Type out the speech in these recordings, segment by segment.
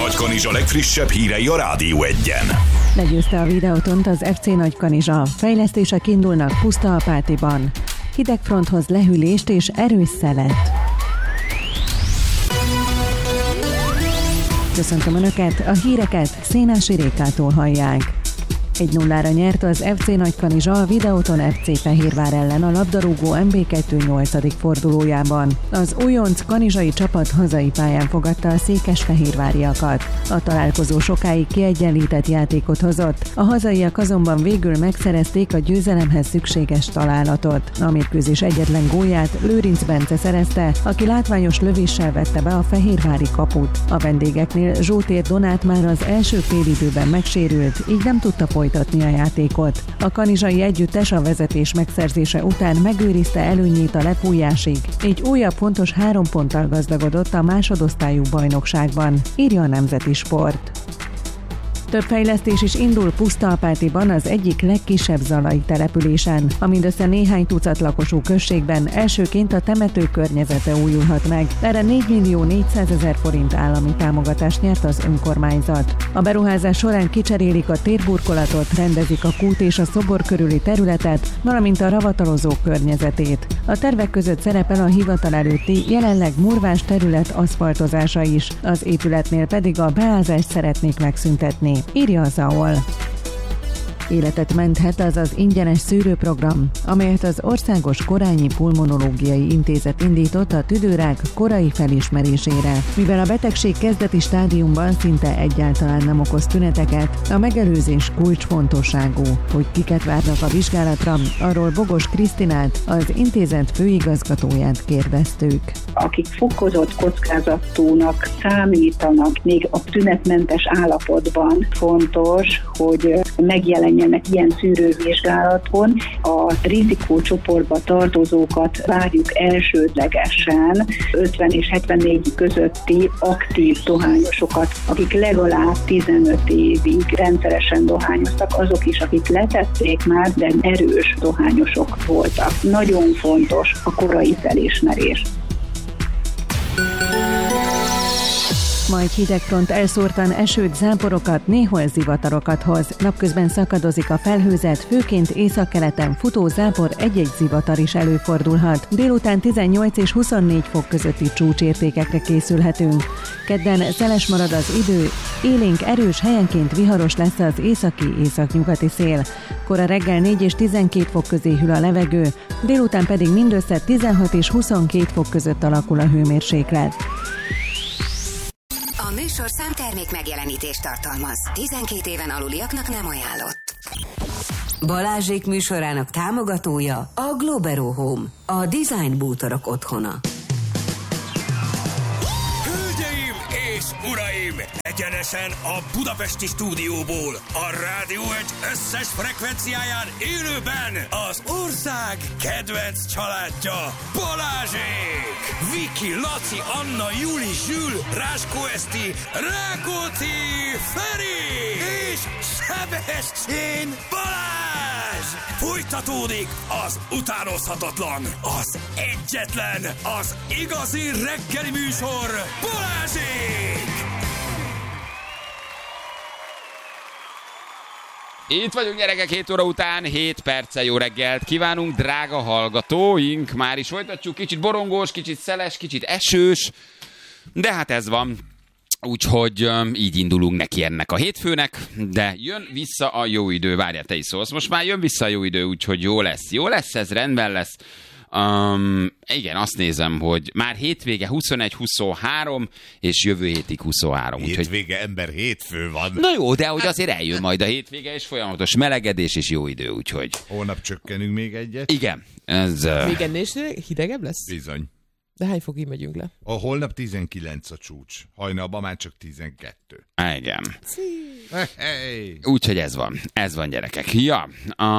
Nagykanizsa legfrissebb hírei a Rádió Egyen. Legyőzte a Videótont az FC Nagykanizsa. Fejlesztések indulnak Puszta-Apátiban. Hidegfronthoz lehűlést és erős szelet. Köszöntöm Önöket, a híreket Szénási Rékától hallják. 1-0-ra nyert az FC Nagykanizsa a Videóton FC Fehérvár ellen a labdarúgó MB2 8. fordulójában. Az újonc kanizsai csapat hazai pályán fogadta a székesfehérváriakat. A találkozó sokáig kiegyenlített játékot hozott, a hazaiak azonban végül megszerezték a győzelemhez szükséges találatot. A mérkőzés egyetlen gólját Lőrinc Bence szerezte, aki látványos lövéssel vette be a fehérvári kaput. A vendégeknél Zsótér Donát már az első félidőben megsérült, így nem tudta folytatni a játékot. A kanizsai együttes a vezetés megszerzése után megőrizte előnyét a lepújásig, így újabb fontos 3 ponttal gazdagodott a másodosztályú bajnokságban, írja a Nemzeti Sport. Több fejlesztés is indul Puszta-Apátiban, az egyik legkisebb zalai településen. A mindössze néhány tucat lakosú községben elsőként a temető környezete újulhat meg. Erre 4.400.000 forint állami támogatást nyert az önkormányzat. A beruházás során kicserélik a térburkolatot, rendezik a kút és a szobor körüli területet, valamint a ravatalozók környezetét. A tervek között szerepel a hivatal előtti, jelenleg murvás terület aszfaltozása is, az épületnél pedig a beázást szeretnék megszüntetni, írja az AOL. Életet menthet az ingyenes szűrőprogram, amelyet az Országos Korányi Pulmonológiai Intézet indított a tüdőrák korai felismerésére. Mivel a betegség kezdeti stádiumban szinte egyáltalán nem okoz tüneteket, a megelőzés kulcsfontosságú. Hogy kiket várnak a vizsgálatra, arról Bogos Krisztinát, az intézet főigazgatóját kérdeztük. Akik fokozott kockázatúnak számítanak még a tünetmentes állapotban, fontos, hogy megjelenjenek ilyen szűrővizsgálaton. A rizikócsoportba tartozókat várjuk elsődlegesen 50 és 74 közötti aktív dohányosokat, akik legalább 15 évig rendszeresen dohányoztak, azok is, akik letették már, de erős dohányosok voltak. Nagyon fontos a korai felismerés. Majd hidegfront elszórtan esőt, záporokat, néhol zivatarokat hoz. Napközben szakadozik a felhőzet, főként északkeleten futó zápor, egy-egy zivatar is előfordulhat. Délután 18 és 24 fok közötti csúcsértékekre készülhetünk. Kedden szeles marad az idő, élénk erős, helyenként viharos lesz az északi-északnyugati szél. Kora reggel 4 és 12 fok közé hűl a levegő, délután pedig mindössze 16 és 22 fok között alakul a hőmérséklet. A műsorszám termék megjelenítést tartalmaz. 12 éven aluliaknak nem ajánlott. Balázsék műsorának támogatója a Globero Home, a design bútorok otthona. Hölgyeim és uraim! Egyenesen a budapesti stúdióból, a Rádió Egy összes frekvenciáján élőben az ország kedvenc családja, Balázsék! Viki, Laci, Anna, Juli, Zsül, Ráskó Eszti, Rákóczi, Feri és Sebestyén Balázs! Folytatódik az utánozhatatlan, az egyetlen, az igazi reggeli műsor, Balázsék! Itt vagyunk, gyerekek, 7 óra után, 7 perccel jó reggelt kívánunk, drága hallgatóink. Már is folytatjuk, kicsit borongós, kicsit szeles, kicsit esős, de hát ez van. Úgyhogy így indulunk neki ennek a hétfőnek, de jön vissza a jó idő. Várjál, te is szólsz. Most már jön vissza a jó idő, úgyhogy jó lesz. Jó lesz, ez rendben lesz. Igen, azt nézem, hogy már hétvége 21-23, és jövő hétig 23. Hétvége, úgyhogy... ember, hétfő van. Na jó, de hogy azért eljön majd a hétvége, és folyamatos melegedés és jó idő, úgyhogy... Holnap csökkenünk még egyet. Igen, ez... Még ennél is hidegebb lesz? Bizony. De hány fokig megyünk le? A holnap 19 a csúcs. Hajnalban már csak 12. Igen. Hey. Úgyhogy ez van gyerekek. Ja,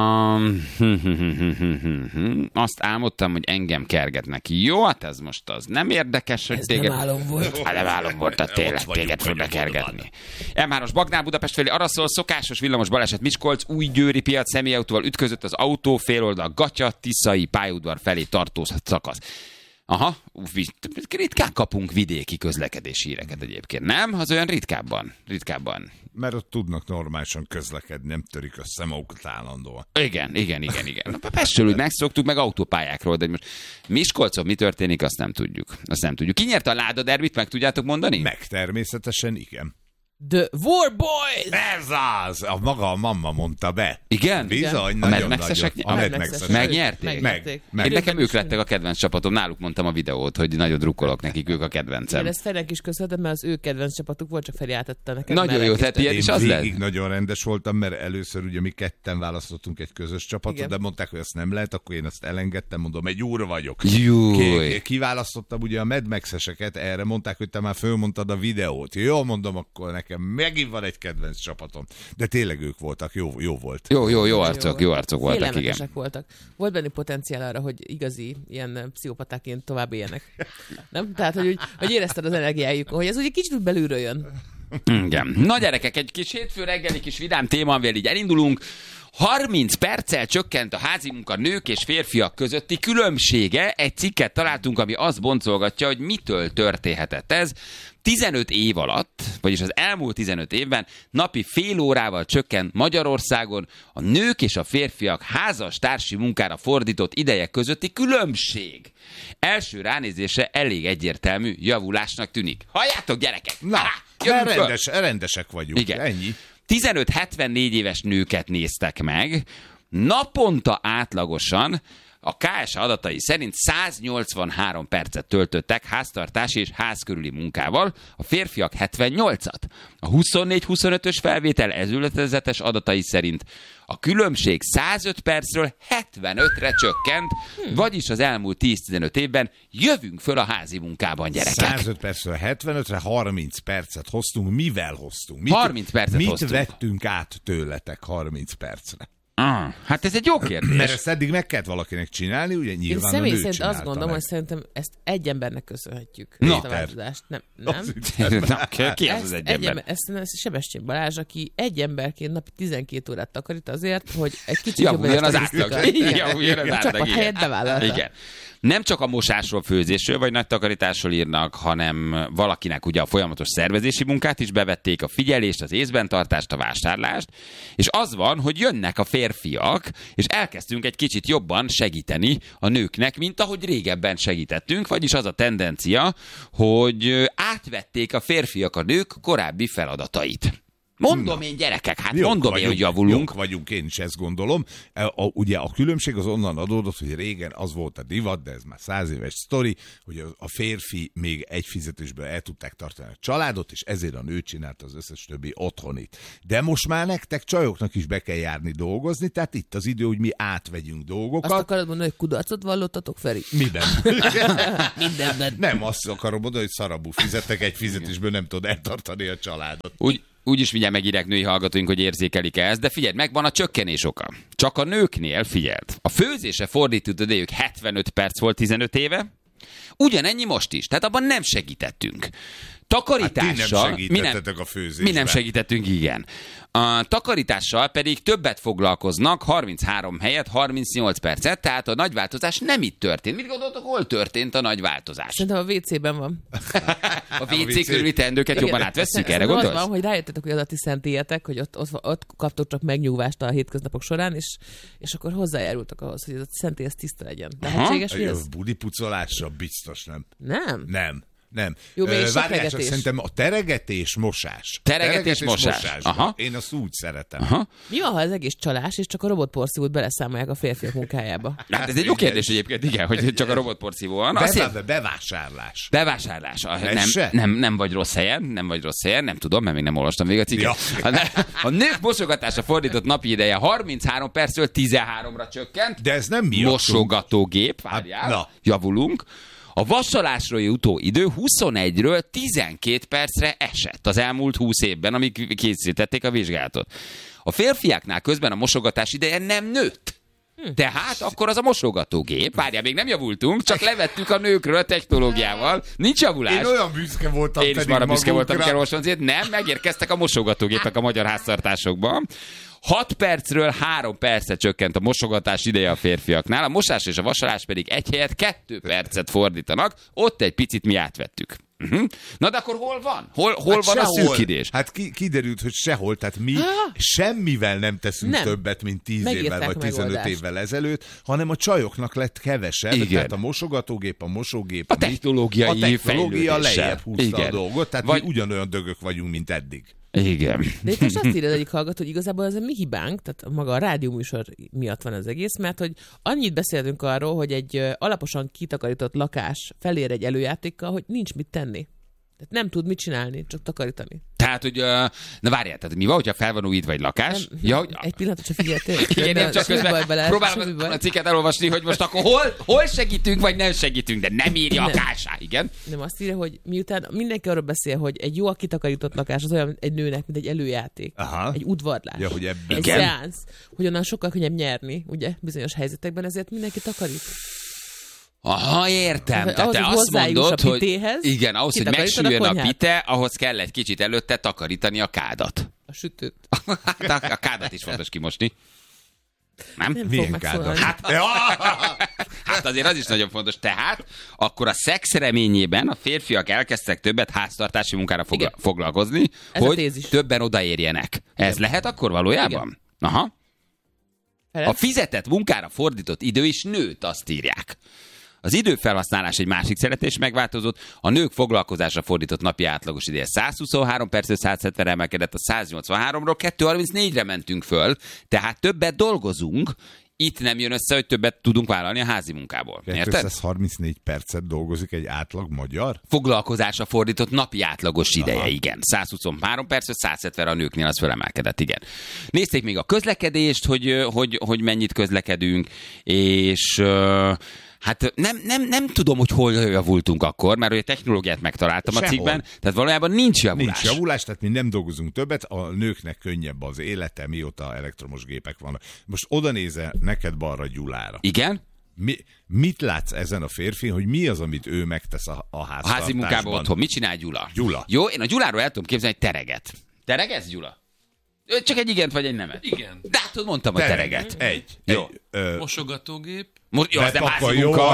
azt álmodtam, hogy engem kergetnek. Jó, hát ez most az nem érdekes, hogy ez téged... nem álom volt. Hát nem álom volt, tehát tényleg téged fognak kergetni. M3-os Bagnál Budapest felé araszol, szokásos villamos baleset Miskolc, Újgyőri piac személyautóval ütközött az autó, féloldal Gatya, Tiszai pályaudvar felé tartó szakasz. Aha, ritkán kapunk vidéki közlekedési híreket egyébként, nem? Az olyan ritkábban. Mert ott tudnak normálisan közlekedni, nem törik össze magukat állandóan. Igen. Pestről úgy megszoktuk, meg autópályákról, de most Miskolcon mi történik, azt nem tudjuk. Ki nyerte a Láda derbit, meg tudjátok mondani? Meg természetesen igen. The War Boys! Ez az! A maga a mamma mondta be. Igen? Bizony, A nagyon Mad Max-esek megnyerték? Meg. Én nekem ők lettek a kedvenc csapatom, náluk mondtam a videót, hogy nagyon drukkolok nekik, ők a kedvencem. Én ezt Ferenc is köszönhetem, mert az ő kedvenc csapatuk volt, csak Feri átadta nekem. Nagyon jó, tehát ilyen is az Én lett. végig nagyon rendes voltam, mert először ugye mi ketten választottunk egy közös csapatot, Igen. de mondták, hogy azt nem lehet, akkor én azt elengedtem, mondom, egy úr vagyok. Júj. Kiválasztottam ugye a Mad Max-eseket, erre mondták, hogy te már fölmondtad a videót. Jó, mondom, akkor nekem megint van egy kedvenc csapatom. De tényleg ők voltak, jó volt. Jó arcok voltak, igen. Félelmetesek voltak. Volt benne potenciál arra, hogy igazi ilyen pszichopatáként tovább éljenek. Nem? Tehát, hogy érezted az energiájukon, hogy ez ugye kicsit belülről jön. Igen. Na gyerekek, egy kis hétfő reggeli kis vidám téma, amivel így elindulunk. 30 perccel csökkent a házi munka nők és férfiak közötti különbsége. Egy cikket találtunk, ami azt boncolgatja, hogy mitől történhetett ez. 15 év alatt, vagyis az elmúlt 15 évben napi fél órával csökkent Magyarországon a nők és a férfiak házastársi munkára fordított ideje közötti különbség. Első ránézésre elég egyértelmű javulásnak tűnik. Halljátok, gyerekek! Na, rendesek vagyunk. Igen. Ennyi. 15-74 éves nőket néztek meg, naponta átlagosan a KSH adatai szerint 183 percet töltöttek háztartási és ház körüli munkával, a férfiak 78-at. A 24-25-ös felvétel ezületezetes adatai szerint a különbség 105 percről 75-re csökkent, vagyis az elmúlt 10-15 évben jövünk föl a házi munkában, gyerekek. 105 percről 75-re 30 percet hoztunk. Mivel hoztunk? 30 percet mit hoztunk. vettünk át tőletek 30 percre? Hát ez egy jó kérdés. Mert ezt eddig meg kellett valakinek csinálni, ugye Én nyilván személy a nő szerint azt csinálta gondolom, meg. hogy szerintem ezt egy embernek köszönhetjük. No. Ezt a változást. Nem? Na, ki az egy ember? Ezt Sebestyén Balázs, aki egy emberként napi 12 órát takarít azért, hogy egy kicsit Javuljon az statisztika. átlag. Igen. Javuljon az A átlag, csapat igen. helyett bevállalta. Igen. Nem csak a mosásról, főzésről vagy nagy takarításról írnak, hanem valakinek ugye a folyamatos szervezési munkát is bevették, a figyelést, az észben tartást, a vásárlást, és az van, hogy jönnek a férfiak, és elkezdtünk egy kicsit jobban segíteni a nőknek, mint ahogy régebben segítettünk, vagyis az a tendencia, hogy átvették a férfiak a nők korábbi feladatait. Mondom én, gyerekek, hát mondom én, hogy javulunk. Jók vagyunk, én is ezt gondolom. Ugye a különbség az onnan adódott, hogy régen az volt a divat, de ez már 100 éves sztori, hogy a férfi még egy fizetésből el tudták tartani a családot, és ezért a nő csinálta az összes többi otthonit. De most már nektek csajoknak is be kell járni dolgozni, tehát itt az idő, hogy mi átvegyünk dolgokat. Azt akarod mondani, hogy kudarcot vallottatok, Feri? Miben? Mindenben. Nem, azt akarom mondani, hogy szarabú fizettek, egy fizetésből nem tud eltartani a családot. Úgyis mindjárt megírják női hallgatóink, hogy érzékelik ezt, de figyeld, megvan a csökkenés oka. Csak a nőknél, figyeld, a főzése fordított idejük 75 perc volt 15 éve, ugyanennyi most is, tehát abban nem segítettünk. Takarítással... Hát ti nem segítettetek a főzésben. Mi nem segítettünk, igen. A takarítással pedig többet foglalkoznak, 33 helyett 38 percet, tehát a nagy változás nem itt történt. Mit gondoltok, hol történt a nagy változás? Szerintem a WC-ben van. A WC körüli teendőket jobban átveszünk, erre az gondolsz? van, hogy rájöttetek, hogy adati szentélyetek, hogy ott kaptok csak megnyugvást a hétköznapok során, és akkor hozzájárultak ahhoz, hogy ez a szentély tiszta legyen. Lehetséges, hogy ez? Budipucolásra biztos nem. Nem? Nem. Jó, még sok Várjál, csak regetés. szerintem a teregetés mosás. Teregetés mosás. Aha. Én azt úgy szeretem. Aha. Mi van, ha az egész csalás, és csak a robotporszívót beleszámolják a férfiak munkájába? Hát ez egy jó kérdés egyébként, igen, hogy csak a robotporszívó van. Bevásárlás. Bevásárlás. Ez se? Nem vagy rossz helyen, nem tudom, mert még nem olvastam végig a cikket. Ja. A nők mosogatása fordított napi ideje 33 percről 13-ra csökkent. De ez nem miattunk. Mosogatógép, várjál, Na. javulunk. A vasalásról jutó idő 21-ről 12 percre esett az elmúlt 20 évben, amíg készítették a vizsgálatot. A férfiáknál közben a mosogatás ideje nem nőtt. Tehát akkor az a mosogatógép. Várjál, még nem javultunk, csak levettük a nőkről a technológiával. Nincs javulás. Én olyan büszke voltam Én is marra büszke voltam, kell olvasni. Nem, megérkeztek a mosogatógépek a magyar háztartásokban. 6 percről 3 percre csökkent a mosogatás ideje a férfiaknál, a mosás és a vasalás pedig egy helyet 2 percet fordítanak, ott egy picit mi átvettük. Na de akkor hol van? Hol van sehol. A szűkidés? Hát kiderült, hogy sehol, tehát mi semmivel nem teszünk többet, mint 10 évvel vagy 15 évvel ezelőtt, hanem a csajoknak lett kevesebb, igen. Tehát a mosogatógép, a mosógép, a technológia lejjebb húzta a dolgot, tehát mi ugyanolyan dögök vagyunk, mint eddig. Igen. De itt most azt írja az egyik hallgató, hogy igazából ez a mi hibánk, tehát maga a rádióműsor miatt van az egész, mert hogy annyit beszélünk arról, hogy egy alaposan kitakarított lakás felér egy előjátékkal, hogy nincs mit tenni. Tehát nem tud mit csinálni, csak takarítani. Tehát, hogy... Na várjál, tehát mi van, hogyha fel van újítva egy lakás? Nem, egy pillanatot csak figyeltél. Igen, nem csak közben próbálom a cikket elolvasni, hogy most akkor hol segítünk, vagy nem segítünk, de nem írja a kásá, igen? Nem, azt írja, hogy miután mindenki arról beszél, hogy egy jó kitakarított lakás az olyan egy nőnek, mint egy előjáték. Aha. Egy udvarlás. Ja, hogy egy szeánsz, hogy onnan sokkal könnyebb nyerni, ugye, bizonyos helyzetekben, ezért mindenki takarít. Aha, értem. Tehát te azt mondod, hogy igen, ahhoz, hogy megsüljön a pite, ahhoz kell egy kicsit előtte takarítani a kádat. A sütőt. A kádat is fontos kimosni. Nem? Milyen kádat? Hát azért az is nagyon fontos. Tehát akkor a szex reményében a férfiak elkezdtek többet háztartási munkára foglalkozni, hogy többen odaérjenek. Ez lehet akkor valójában? Igen. Aha. A fizetett munkára fordított idő is nőtt, azt írják. Az időfelhasználás egy másik szeretés megváltozott, a nők foglalkozásra fordított napi átlagos ideje 123 percről 170-re emelkedett, a 183-ról 234-re mentünk föl, tehát többet dolgozunk, itt nem jön össze, hogy többet tudunk vállalni a házi munkából. 234 percet dolgozik egy átlag magyar? Foglalkozásra fordított napi átlagos ideje, igen. 123 percről 170-re a nőknél az fölemelkedett, igen. Nézték még a közlekedést, hogy mennyit közlekedünk, és... Hát nem tudom, hogy hol javultunk akkor, mert a technológiát megtaláltam a cikkben, tehát valójában nincs javulás. Nincs javulás, tehát mi nem dolgozunk többet, a nőknek könnyebb az élete, mióta elektromos gépek vannak. Most oda nézel neked balra Gyulára. Igen? Mit látsz ezen a férfi, hogy mi az, amit ő megtesz a háztartásban? A házi munkában otthon. Mit csinál Gyula? Gyula. Jó, én a Gyuláról el tudom képzelni egy tereget. Teregetsz, Gyula? Csak egy igent vagy egy nemet? Igen. De hát mondtam, hogy tereget. Jó. Mosogatógép. Jó, az nem házi munka.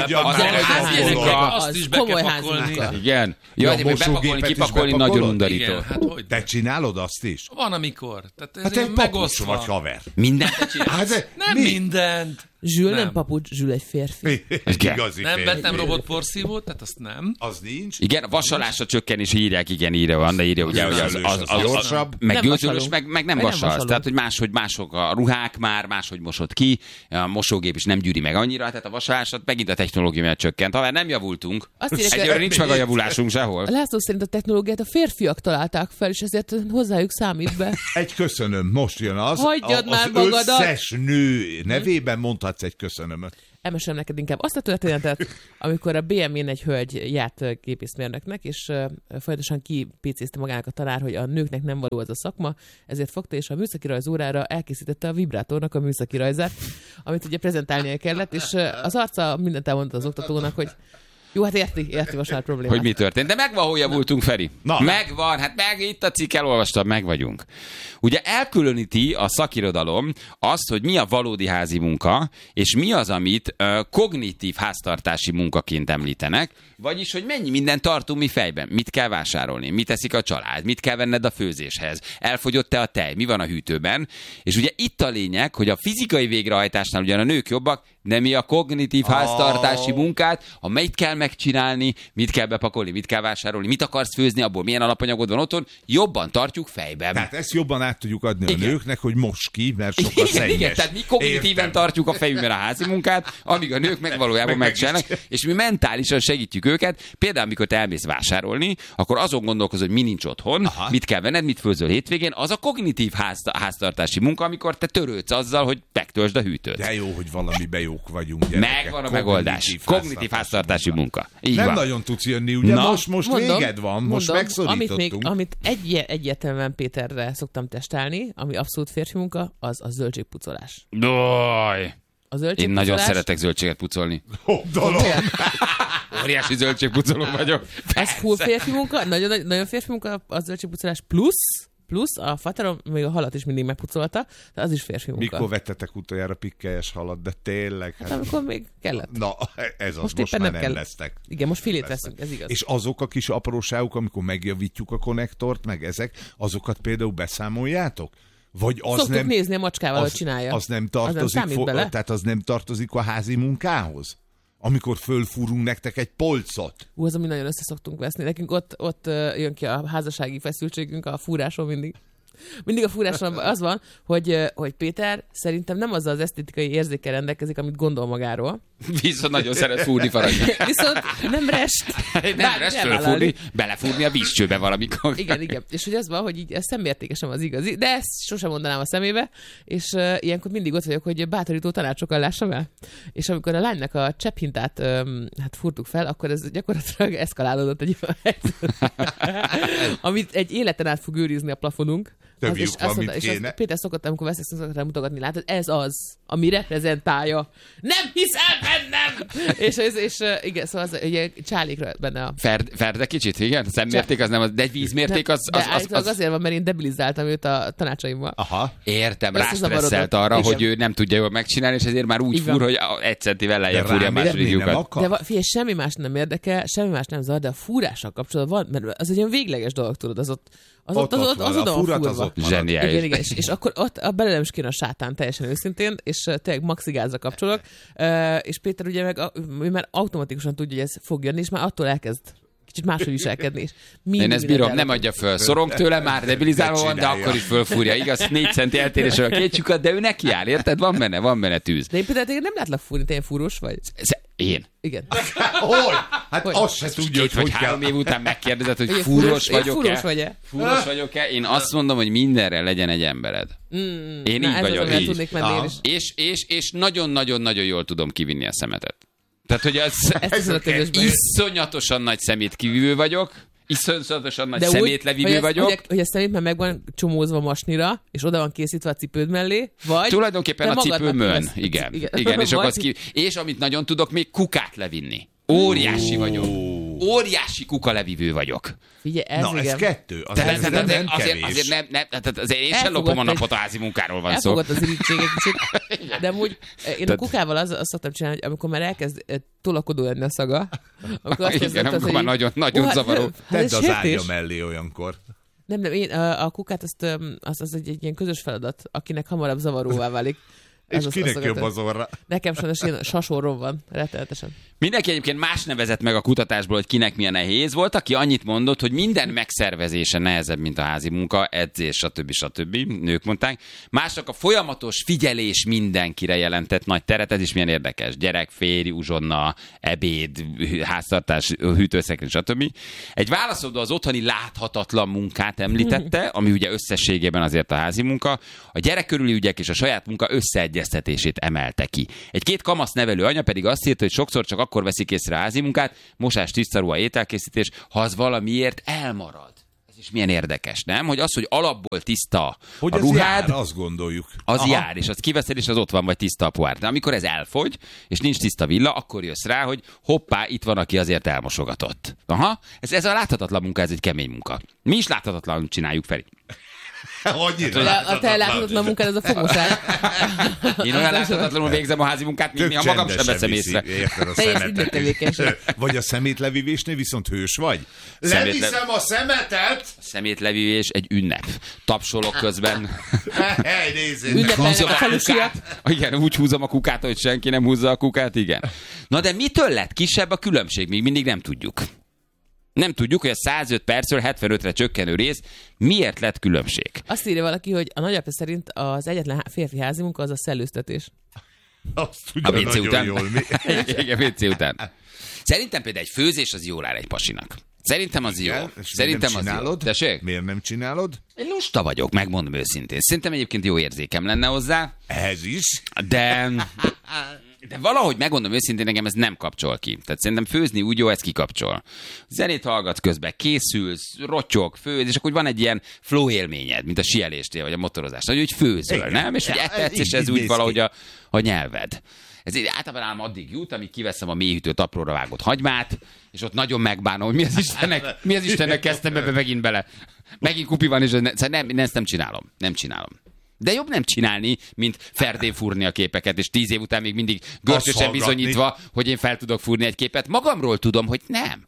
Azt is be kell pakolni. Igen. Jó, de bepakolni, kipakolni nagyon undorító. Te csinálod azt is? Van, amikor. Hát egy papucs vagy haver. Mindent te csinálsz? Nem mindent. Zsül nem papucs, Zsül egy férfi. Igazi nem férfi. vettem robotporszívót, tehát azt nem. Az nincs. Igen, a vasalásra csökkenés írják, igen, írja van, de írja ugye, hogy az gyorsabb. Meg gőzölös, meg nem vasalsz. Tehát, hogy mások a ruhák már, máshogy mosod ki, a mosógép is nem gyűri meg annyira, tehát a vasalásat megint a technológia miatt csökkent. Ha nem javultunk, egyőre nincs meg a javulásunk sehol. László szerint a technológiát a férfiak találták fel, és ezért hozzájuk számít be. Egy köszönöm, most jön az. Hagyjad már az magadat. Összes nő nevében mondhatsz egy köszönömöt. Elmesélem neked inkább azt a történetet, amikor a BM-én egy hölgy járt gépészmérnöknek, és folyamatosan kipécézte magának a tanár, hogy a nőknek nem való az a szakma, ezért fogta, és a műszaki rajz órára elkészítette a vibrátornak a műszaki rajzát, amit ugye prezentálnia kellett, és az arca mindent elmondta az oktatónak, hogy jó, hát érti most már problémát. Hogy mi történt. De megvan, hol javultunk, Feri. Megvan, hát itt a cikk elolvastam, meg vagyunk. Ugye elkülöníti a szakirodalom azt, hogy mi a valódi házi munka, és mi az, amit kognitív háztartási munkaként említenek, vagyis, hogy mennyi mindent tartunk mi fejben. Mit kell vásárolni, mit teszik a család, mit kell venned a főzéshez, elfogyott-e a tej, mi van a hűtőben. És ugye itt a lényeg, hogy a fizikai végrehajtásnál ugyan a nők jobbak, de mi a kognitív háztartási munkát, amelyet kell megcsinálni, mit kell bepakolni, mit kell vásárolni, mit akarsz főzni, abból milyen alapanyagod van otthon, jobban tartjuk fejben. Tehát ezt jobban át tudjuk adni a nőknek, hogy most ki, mert sokkal szennyes. Igen, tehát mi kognitíven tartjuk a fejünkben a házi munkát, amíg a nők meg valójában megcsinálnak, és mi mentálisan segítjük őket. Például, amikor te elmész vásárolni, akkor azon gondolkozol, hogy mi nincs otthon, mit kell venned, mit főzöl hétvégén, az a kognitív háztartási munka, amikor te törődsz azzal, hogy megtöltsd a hűtőt. De jó, hogy valamiben jók vagyunk, gyerekek. Megvan a megoldás. Kognitív háztartási munka. Így nem van. nagyon tudsz jönni, ugye? Most mondom, véged van, most megszorítottunk. Amit egyértelműen Péterre szoktam testálni, ami abszolút férfi munka, az a zöldségpucolás. Daj! Én nagyon szeretek zöldséget pucolni. Óriási zöldségpucoló vagyok. Ez full férfi munka, nagyon férfi munka a zöldségpucolás plusz a faterom még a halat is mindig megpucolta, de az is férfi munka. Mikor vettetek utoljára pikkelyes halat, de tényleg? Hát amikor még kellett. Na, ez az, most már nem lesztek. Igen, most filét veszünk, ez igaz. És azok a kis apróságok, amikor megjavítjuk a konnektort, meg ezek, azokat például beszámoljátok? Vagy az szoktuk nem, nézni a macskával, hogy csinálja. Az nem tartozik, tehát az nem tartozik a házi munkához? Amikor fölfúrunk nektek egy polcot. Az, ami nagyon összeszoktunk veszni. Nekünk ott jön ki a házassági feszültségünk a fúráson mindig. Mindig a fúráson az van, hogy Péter szerintem nem azzal az esztétikai érzékkel rendelkezik, amit gondol magáról. Viszont nagyon szeret fúrni faragni. Viszont nem rest. Nem rest fölfúrni, belefúrni a vízcsőbe valamikor. Igen. És hogy az van, hogy így ez szemértékesen az igazi, de ezt sosem mondanám a szemébe, és ilyenkor mindig ott vagyok, hogy bátorító tanácsokkal lássam el. És amikor a lánynak a csepphintát fúrtuk fel, akkor ez gyakorlatilag eszkalálódott egy amit egy életen át fog őrizni a plafonunk. Többjük van, mint kéne. Péter szokott, amikor veszek, szokott mutogatni, látod, ez az, ami reprezentálja. Nem hiszel bennem! és igen, szóval az, ugye csálékra benne a... Ferde kicsit, igen? Szemmérték az nem, az, de egy vízmérték az... De állítólag azért van, mert én debilizáltam őt a tanácsaimmal. Aha. Értem, rástresszelt arra, hogy ő nem tudja jól megcsinálni, és ezért már úgy fúr, hogy egy centivel lejjebb fúrja a második lyukat. De figyelj, semmi más nem érdekel, semmi más nem zavar, de a fúrással kapcsolatban van, mert az egy olyan végleges dolog, tudod, az oda van fúrva. Zseniális. Igen. És akkor ott belőlem is kéne a sátán, teljesen őszintén, és tényleg maxi gázra kapcsolok, és Péter ugye meg már automatikusan tudja, hogy ez fog jönni, és már attól elkezd kicsit máshogy viselkedni. És én ezt bírom, nem adja föl. Szorong tőle, már debilizálva van, de akkor is fölfúrja. Igaz, 4 centi eltérésről a két lyukat, de ő neki áll, érted? Van benne tűz. De én például nem látlak fúrni, te ilyen fúrós vagy? Én? Igen. Hogy? Hát azt se tudja, hogy 3 év után megkérdezed, hogy fúros vagyok-e? Fúros vagyok-e? Én azt mondom, hogy mindenre legyen egy embered. Én így vagyok. És nagyon-nagyon-nagyon jól tudom kivinni a szemetet. Tehát, hogy iszonyatosan nagy szemétkivívő vagyok, iszonyatosan nagy szemétlevívő vagyok. Hogy a szemét már meg van csomózva masnira, és oda van készítve a cipőd mellé, vagy... Tulajdonképpen a cipőmön, igen. És amit nagyon tudok, még kukát levinni. Óriási vagyok. Óriási kukalevívő vagyok. Figyelj, ez 2. Azért én sem lopom a napot, a házi munkáról van szó. Elfogott az irítség egy kicsit. De amúgy én a kukával azt szoktam csinálni, hogy amikor már elkezd tolakodó lenni a szaga, amikor már nagyon zavaró. Tedd az ágya mellé olyankor. Nem, én a kukát az egy ilyen közös feladat, akinek hamarabb zavaróvá válik. És kinek jobb az orra? Nekem sajnos ilyen sasorrom van, rettenetesen. Mindenki egyébként más nevezett meg a kutatásból, hogy kinek milyen nehéz volt, aki annyit mondott, hogy minden megszervezése nehezebb, mint a házi munka, edzés, stb. Nők mondták. Másnak a folyamatos figyelés mindenkire jelentett nagy teret, ez is milyen érdekes. Gyerek, férj, uzsonna, ebéd, háztartás, hűtőszekrény, stb. Egy válaszadó az otthoni láthatatlan munkát említette, ami ugye összességében azért a házi munka. A gyerek körüli ügyek és a saját munka összeegyeztetését emelte ki. Egy 2 kamasz nevelő anya pedig azt írta, hogy sokszor csak akkor veszik észre a házi munkát, mosás, tisztaruha, ételkészítés, ha az valamiért elmarad. Ez is milyen érdekes, nem? Hogy az, hogy alapból tiszta hogy a ruhád, jár, azt gondoljuk. Az jár, és azt kiveszed, és az ott van, vagy tiszta a pohár. De amikor ez elfogy, és nincs tiszta villa, akkor jössz rá, hogy hoppá, itt van, aki azért elmosogatott. Aha, ez a láthatatlan munka, ez egy kemény munka. Mi is láthatatlanul csináljuk, Feri. A te láthatatlan munkád, ez a fogmosás. Én olyan láthatatlanul végzem a házi munkát, mint néha magam sem veszem észre. Vagy a szemétlevívésnél viszont hős vagy? Leviszem a szemetet! A szemétlevívés egy ünnep. Tapsolok közben. Ünnepelnek a falusiak. Igen, úgy húzom a kukát, hogy senki nem húzza a kukát, igen. Na de mitől lett kisebb a különbség? Még mindig nem tudjuk. Nem tudjuk, hogy a 105 percről 75-re csökkenő rész miért lett különbség. Azt írja valaki, hogy a nagyapja szerint az egyetlen férfi házi munka az a szellőztetés. Azt tudja a WC után. Jól, mi? Igen, WC után. Szerintem például egy főzés az jól áll egy pasinak. Szerintem az jó. Szerintem az jó. Tessék? Miért nem csinálod? Én lusta vagyok, megmondom őszintén. Szerintem egyébként jó érzékem lenne hozzá. Ehhez is. De De valahogy megmondom őszintén, nekem ez nem kapcsol ki. Tehát szerintem főzni úgy jó, ez kikapcsol. Zenét hallgatsz közben, készülsz, rottyog, főz, és akkor van egy ilyen flow élményed, mint a síeléstél, vagy a motorozás. Hogy úgy főzöl, igen. Nem? És hogy etsz, és ez úgy valahogy a nyelved. Ez általában ám addig jut, amíg kiveszem a mélyhűtőt apróra vágott hagymát, és ott nagyon megbánom, hogy mi az Istennek kezdtem ebbe megint bele. Megint kupi van, és ezt nem csinálom. Nem csinálom. De jobb nem csinálni, mint ferdén fúrni a képeket, és 10 év után még mindig görcsösen bizonyítva, hogy én fel tudok fúrni egy képet. Magamról tudom, hogy nem.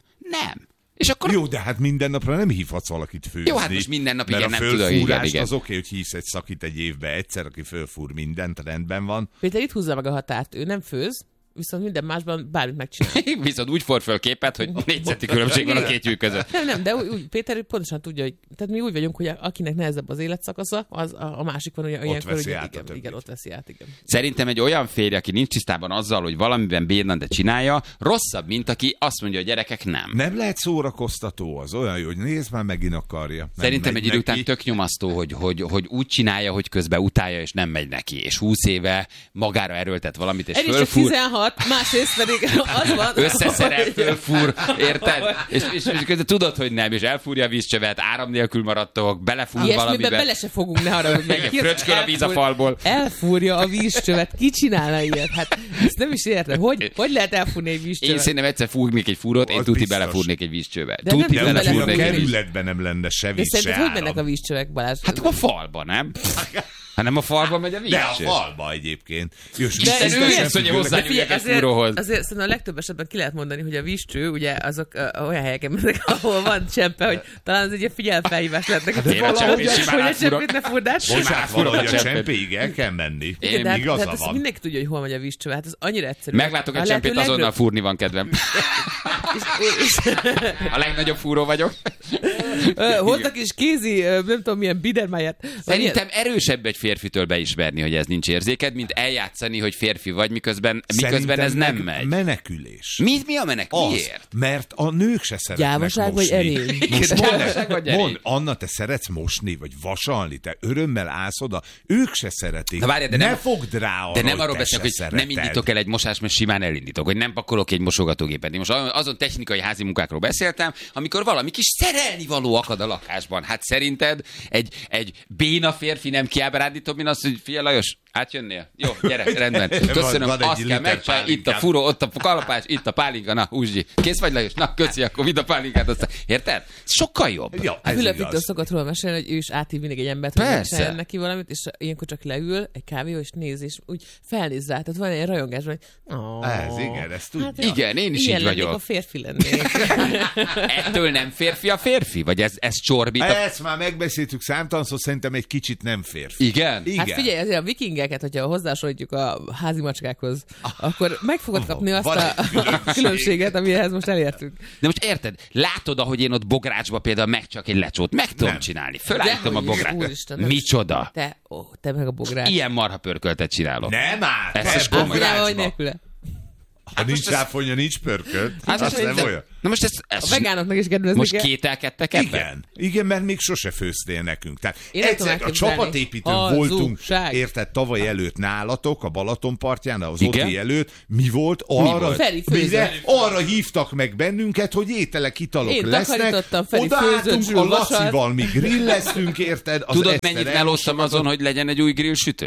És akkor... Jó, de hát minden napra nem hívhatsz valakit főzni. Jó, hát most minden nap igen, nem tudok. Igen. Az oké, hogy hívsz egy szakit egy évbe egyszer, aki fölfúr mindent, rendben van. Péter itt húzza meg a határt, ő nem főz, viszont minden másban bármit megcsinál. Viszont úgy for föl képet, hogy 4 centi különbség van a két lyuk között. Nem, de úgy, Péter pontosan tudja, hogy tehát mi úgy vagyunk, hogy akinek nehezebb az életszakasza, az a másik van, hogy ilyenkor, igen, ott veszi át, igen. Szerintem egy olyan férj, aki nincs tisztában azzal, hogy valamiben bénan, de csinálja, rosszabb, mint aki azt mondja, hogy gyerekek nem. Nem lehet szórakoztató, az olyan jó, hogy nézd már, megint akarja. Szerintem egy idő után tök nyomasztó, hogy úgy csinálja, hogy közben utálja, és nem megy neki. És 20 éve magára erőltet valamit, és fölfúr. 16, másrészt pedig az van. Összeszerel, fölfúr, érted? És közben tudod, hogy nem, és elfúrja a vízcsövet, áram nélkül maradtok, belefúr ilyesmiben valamiben. Bele se fogunk, ne haragudj meg. Fröcsköl a víz a falból. Elfúrja a vízcsövet. Ki csinálna ilyet? Hát ezt nem is értem. Hogy lehet elfúrni egy vízcsövet? Én szerintem egyszer fúrnék egy fúrót, én tuti belefúrnék egy vízcsövet. De tuti belefúrnék egy kerületben nem lenne se víz, se áram. Hogy mennek a vízcsövek, Balázs? Hát a falba, nem? hanem a falba megy a víz. De a falba egyébként. Isten ősz, hogy hozzányúljak a fúróhoz. Azért szerintem a legtöbb esetben ki lehet mondani, hogy a vízcső, ugye azok olyan helyeken mennek, ahol van csempe, hogy talán az egy ilyen figyelmfelhívás lett neked, hogy a csempét ne furdás. Bocsánat, valahogy a csempéig el kell menni. Igaza van. Mindenki tudja, hogy hol megy a vízcső, hát ez annyira egyszerű. Meglátok egy csempét, azonnal fúrni van kedvem. A legnagyobb fúró vagyok. Hoztak is kézi, nem tudom milyen bidermáját. Szerintem erősebb egy férfitől beismerni, hogy ez nincs érzéked, mint eljátszani, hogy férfi vagy, miközben ez nem megy. Menekülés. Mi a menekülés? Miért? Mert a nők se szeretnek gyávaság mosni. Vagy erény? Mondd, Anna, te szeretsz mosni, vagy vasalni, te örömmel állsz oda, ők se szeretik. Várj, ne fogd rá arra, de nem arról beszélek, hogy nem indítok el egy mosást, mert simán elindítok, hogy nem pakolok egy mosogatógépet. Én most azon technikai házi munkákról beszéltem, amikor valami kis szerelnivaló akad a lakásban. Hát szerinted egy béna férfi nem kiábrándítóbb, mint azt, hogy figyelj Lajos, átjönnél? Jó, gyere, rendben. Köszönöm, azt kell megcsinálni, itt a furó, ott a kalapás, itt a pálinka, na, húzsd. Kész vagy Lajos? Na, köszi, akkor vidd a pálinkát, aztán. Érted? Sokkal jobb. Ja, Fülöp Viktor szokott róla mesélni, hogy ő is áthív mindig egy embert, hogy megcsináljon neki valamit, és ilyenkor csak leül egy kávéhoz, és néz, és úgy felnéz rá. Tehát van egy rajongás, hogy ez igen, ezt tudja. Hát, igen, én is így vagyok. A férfi lennék. Ettől nem férfi a férfi? Vagy ez csorbít? Ezt már megbeszéltük számtalanszor, szerintem egy kicsit nem férfi. Igen? Hát figyelj, azért a vikingeket, hogyha hozzásodítjuk a házi macskákhoz, akkor meg fogod kapni azt a különbséget, amihez most elértünk. De most érted, látod, ahogy én ott Bográcsba például csak egy lecsót meg tudom csinálni. Fölállítom a Bográcsot. Micsoda? Te meg a Bogrács. Ilyen marha pörköltet csinálok. Nem áll! Ez is komoly. Ha nincs ráfonja, nincs pörkölt. Hát az nem olyan. Na most ezt a vegánoknak is kedvezni most kételkedtek ebben? Igen, mert még sose főztél nekünk. Tehát egyszer a csapatépítőn voltunk, érted, tavaly előtt nálatok, a Balatonpartján, az Oti előtt. Mi volt? Arra hívtak meg bennünket, hogy ételek, italok lesznek. Odaálltunk a Lacival, mi grilleztünk, érted? Tudod, mennyit melóztam azon, hogy legyen egy új grillsütő?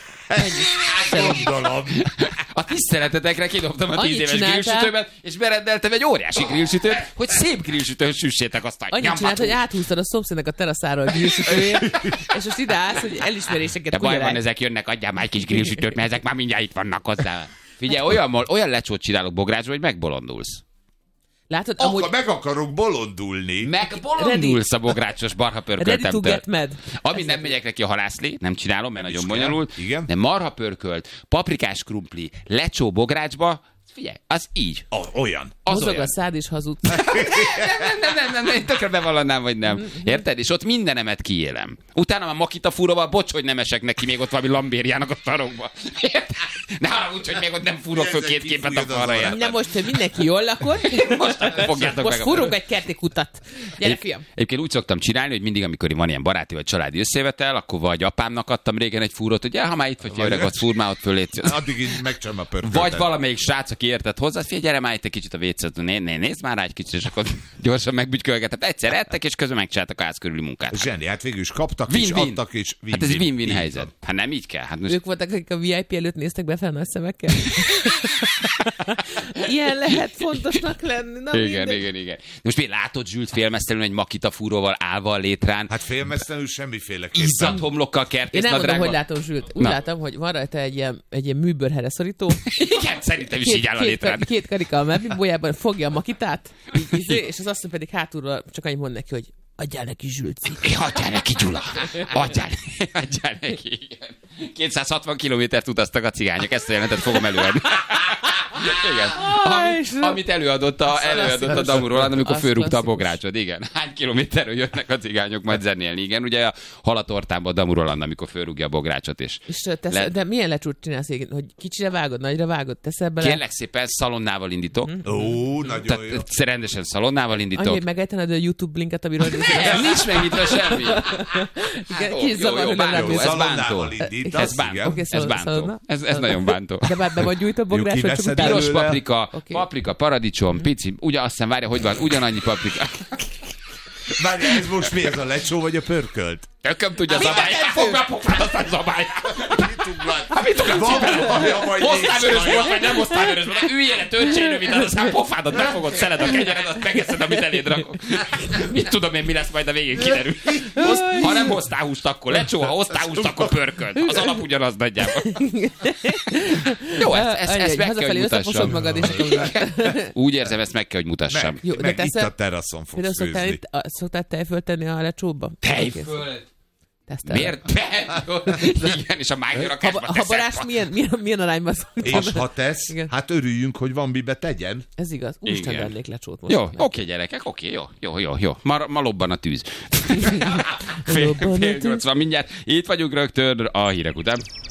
A tiszteletetekre kidobtam a 10 éves grillsütőmet, és berendeltem egy óriási grillsütőt, hogy szép grillsütőn süssétek azt a nyombatú. Annyit csinált, hogy áthúztad a szomszédnak a teraszáról a grillsütőjét, és most ide állsz, hogy elismeréseket kugyarák. De baj van, ezek jönnek, adjál már egy kis grillsütőt, mert ezek már mindjárt itt vannak hozzá. Figyelj, olyan lecsót csinálok Bográcsba, hogy megbolondulsz. Látod, amúgy... meg akarok bolondulni. Megbolondulsz a bográcsos marhapörköltemtől. Ami nem megyek neki a halászlé, nem csinálom, mert nagyon bonyolult. De marhapörkölt, paprikás krumpli, lecsó Bográcsba, figyelj, az így. Olyan. Mozog a szád és hazudsz. Nem, tökre bevallanám, vagy nem. Érted? És ott mindenemet kiélem. Utána a makita fúróval, bocs, hogy nem esek neki még ott valami lambériának a sarokba. Ne haragudj, hogy még ott nem fúrok föl 2 képet a falra. Nem most, hogy mindenki jól lakott. Most fúrunk egy kerti kutat. Gyere, fiam. Egyébként úgy szoktam csinálni, hogy mindig, amikor van ilyen baráti vagy családi összejövetel, akkor vagy apámnak adtam régen egy fúrót, hogy ha már itt vagy, öreg, ott fúr, már ott fölétsz. Addig így megcsom a pörköltet. Vagy valamelyik srác, aki értett hozzá, figyelj, gyere már itt egy kicsit a vécet, nézd már rá egy kicsit, és akkor gyorsan megbütykölgetett. Egyszer ettek, és közben megcsináltak a ház körüli munkát. Zseni, hát végül is kaptak is, adtak is. Hát ez egy win-win helyzet. Hát nem így kell. Hát most... Ők voltak, akik a VIP előtt néztek be fel nagy szemekkel. Ilyen lehet fontosnak lenni. Na, igen. Most még látod Zsült félmeztelenül egy makita fúróval állva a létrán. Hát félmeztelenül semmiféleképpen. Izzat homlokkal kertész nadrágban. Én nem nadrágban. mondom, hogy látom Zsült. Úgy látom, hogy van rajta egy ilyen műbőrhere szorító. Igen, szerintem is így áll a létrán. Két karika a melbimbójában fogja a makitát, és az asszony pedig hátulról csak annyit mond neki, hogy adjál neki, Zsülci. Adjál neki, Gyula. Adjál neki. Igen. 260 kilométert utaztak a cigányok, ezt a jelentet fogom előadni. Igen. Amit előadott a Damu Roland, amikor fölrúgta a bográcsot. Igen. Hány kilométerről jöttek a cigányok majd zenélni? Igen, ugye a halatortában a Damu Roland, amikor fölrúgja a bográcsot. És de milyen lecsút csinálsz, hogy kicsire vágod, nagyra vágod, teszel bele? Kérlek szépen, szalonnával indítok. Ó, nagyon jó. Rendesen szalonnával indítok. Annyi, hogy megejtened a YouTube linket, amiről nincs megnyitva semmi. Jó, ez bántó. Ez nagyon bántó. De már be vagy gyújt a bográs, vagy csak piros paprika, paradicsom, pici, ugye azt hiszem, várja, hogy van, ugyanannyi paprika. Várja, ez most mi, ez a lecsó vagy a pörkölt? Tököm tudja a zabály. Fogd be a pofád, aztán zabály. Mit uglat? Hoztál vörös volt, vagy nem hoztál vörös volt? Ülj el, törtsénő, mint az, aztán pofádat megfogod, szeled a kenyered, azt megeszed, amit eléd rakok. Mit tudom én, mi lesz majd a végén kiderül. Ha nem hoztál húst, akkor lecsó, ha hoztál húst, akkor pörkölt. Az alap ugyanaz nagyjából. Jó, ezt meg kell, hogy mutassam. Úgy érzem, ezt meg kell, hogy mutassam. Meg itt a teraszon fogsz főzni. Szoktál tejfölt tenni a lecsóba? Tejfölt? Miért? Igen, és a mágyarakásban teszem. Habarás milyen arányban szoktam? És ha tesz, hát örüljünk, hogy van mibe tegyen. Ez igaz. Úristen, vennék lecsót most. Jó, oké, gyerekek, oké, jó. Ma lobban a tűz. Fél 8 van mindjárt. Itt vagyunk rögtön a hírek után.